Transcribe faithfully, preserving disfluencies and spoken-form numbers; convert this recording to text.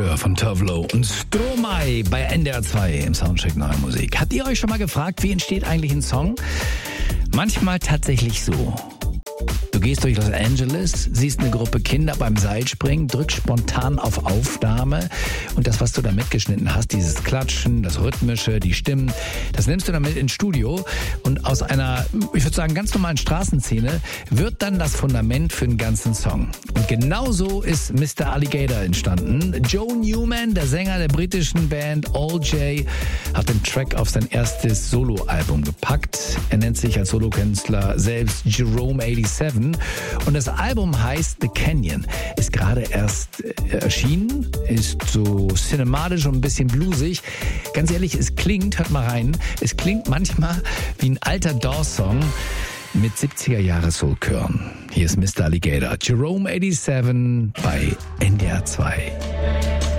Abenteuer von Tovlo und Stromae bei N D R zwei im Soundcheck Neue Musik. Habt ihr euch schon mal gefragt, wie entsteht eigentlich ein Song? Manchmal tatsächlich so. Du gehst durch Los Angeles, siehst eine Gruppe Kinder beim Seilspringen, drückst spontan auf Aufnahme und das, was du da mitgeschnitten hast, dieses Klatschen, das Rhythmische, die Stimmen, das nimmst du dann mit ins Studio und aus einer, ich würde sagen, ganz normalen Straßenszene wird dann das Fundament für einen ganzen Song. Und genauso ist Mister Alligator entstanden. Joe Newman, der Sänger der britischen Band All J, hat den Track auf sein erstes Soloalbum gepackt. Er nennt sich als Solokünstler selbst Jerome siebenundachtzig und das Album heißt The Canyon. Ist gerade erst äh, erschienen, ist so cinematisch und ein bisschen bluesig. Ganz ehrlich, es klingt, hört mal rein, es klingt manchmal wie ein alter Doors-Song mit siebziger-Jahre-Soul-Chören. Hier ist Mister Alligator, Jerome siebenundachtzig bei N D R zwei.